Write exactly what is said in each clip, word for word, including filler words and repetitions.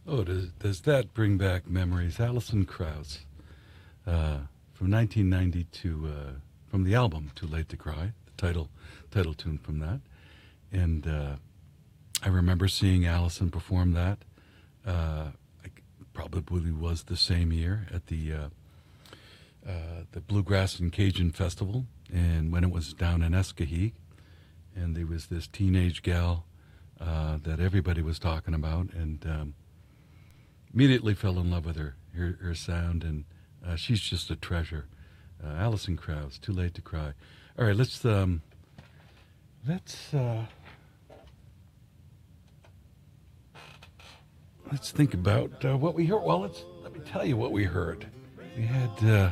Oh, does, does that bring back memories? Alison Krauss, uh, from nineteen ninety-two, uh, from the album Too Late to Cry, the title title tune from that. And uh, I remember seeing Alison perform that. Uh, it probably was the same year at the uh, uh, the Bluegrass and Cajun Festival, and when it was down in Escaheg, and there was this teenage gal uh, that everybody was talking about, and um, immediately fell in love with her, her, her sound, and uh, she's just a treasure. Uh, Alison Krauss, Too Late to Cry. All right, let's um, let's uh, let's think about uh, what we heard. Well, let's let me tell you what we heard. We had uh,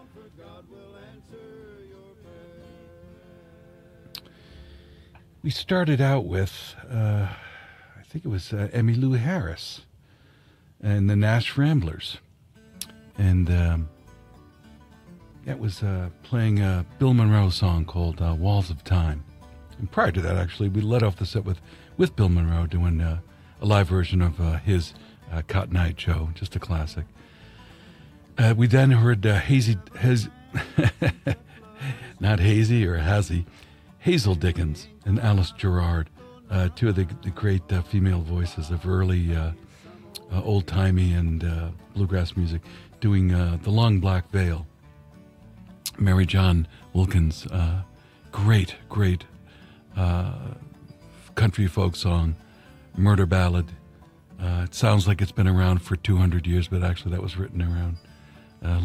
we started out with uh, I think it was uh, Emmylou Harris and the Nash Ramblers, and um, that was uh, playing a Bill Monroe song called uh, "Walls of Time." And prior to that, actually, we led off the set with with Bill Monroe doing uh, a live version of uh, his uh, Cotton Eye Joe, just a classic. Uh, we then heard uh, Hazy, Hez, not Hazy or Hazy, Hazel Dickens and Alice Gerrard, uh, two of the, the great uh, female voices of early uh, uh, old-timey and uh, bluegrass music, doing uh, The Long Black Veil. Mary John Wilkins, uh, great, great uh, country folk song, murder ballad. Uh, it sounds like it's been around for two hundred years, but actually that was written around